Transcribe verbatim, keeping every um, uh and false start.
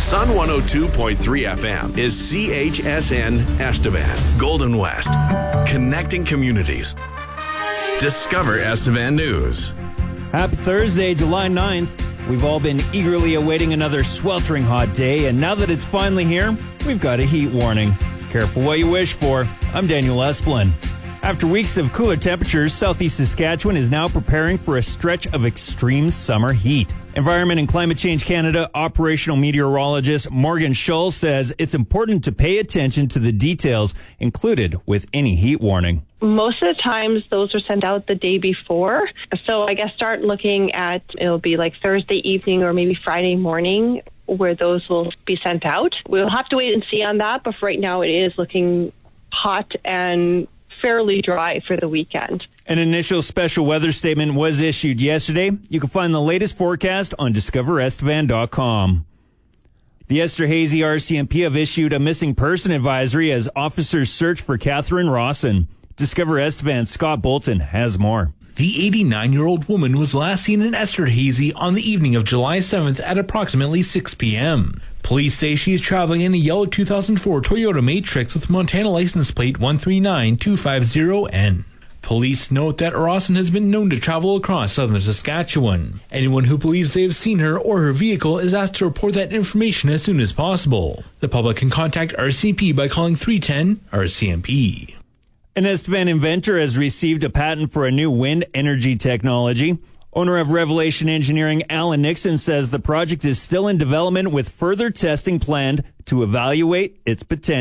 Sun one oh two point three F M is C H S N Estevan, Golden West. Connecting communities. Discover Estevan News. Happy Thursday, July ninth. We've all been eagerly awaiting another sweltering hot day, and now that it's finally here, we've got a heat warning. Careful what you wish for. I'm Daniel Esplin. After weeks of cooler temperatures, southeast Saskatchewan is now preparing for a stretch of extreme summer heat. Environment and Climate Change Canada operational meteorologist Morgan Schull says it's important to pay attention to the details included with any heat warning. Most of the times those are sent out the day before. So I guess start looking at, it'll be like Thursday evening or maybe Friday morning where those will be sent out. We'll have to wait and see on that, but for right now it is looking hot and fairly dry for the weekend. An initial special weather statement was issued yesterday. You can find the latest forecast on discover estevan dot com. The Esterhazy R C M P have issued a missing person advisory as officers search for Catherine Rawson. Discover Estevan's Scott Bolton has more. The eighty-nine-year-old woman was last seen in Esterhazy on the evening of July seventh at approximately six p.m. Police say she is traveling in a yellow two thousand four Toyota Matrix with Montana license plate one three nine two five zero N. Police note that Rawson has been known to travel across southern Saskatchewan. Anyone who believes they have seen her or her vehicle is asked to report that information as soon as possible. The public can contact R C M P by calling three one zero R C M P. An Estevan inventor has received a patent for a new wind energy technology. Owner of Revelation Engineering, Alan Nixon, says the project is still in development with further testing planned to evaluate its potential.